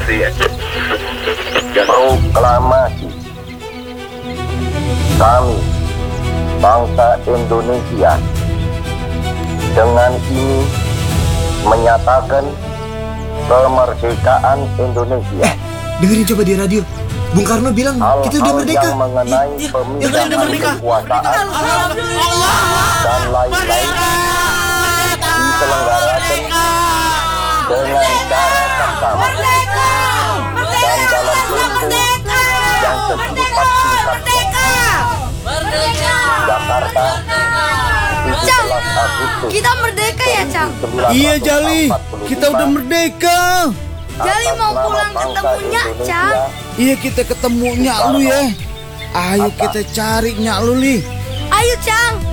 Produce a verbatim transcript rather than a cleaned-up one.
Proklamasi kami, bangsa Indonesia, dengan ini menyatakan kemerdekaan Indonesia. Dengerin coba di radio, Bung Karno bilang Hal-hal kita udah merdeka. yang mengenai Ya, ya, pemindahan udah merdeka. kekuasaan dan lain-lain diselenggarakan dengan cara bersama dan dalam tempo yang sesingkat-singkatnya. Jakarta, tujuh belas Agustus Kita merdeka ya, Cang? Iya Jali, kita udah merdeka. Jali mau pulang ketemu Nyak, Cang. Iya kita ketemu Nyak lu ya. Ayo kita cari Nyak lu, Li. Ayo, Cang.